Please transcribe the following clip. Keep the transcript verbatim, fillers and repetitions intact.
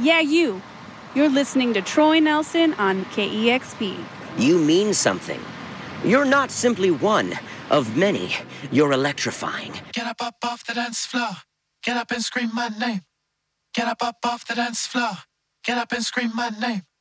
Yeah, you. You're listening to Troy Nelson on K E X P. You mean something. You're not simply one of many. You're electrifying. Get up, up off the dance floor. Get up and scream my name. Get up, up off the dance floor. Get up and scream my name.